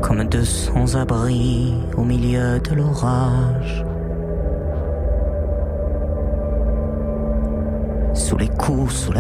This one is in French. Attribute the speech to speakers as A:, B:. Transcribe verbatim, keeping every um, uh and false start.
A: comme de sans-abri au milieu de l'orage. Sous les coups, sous la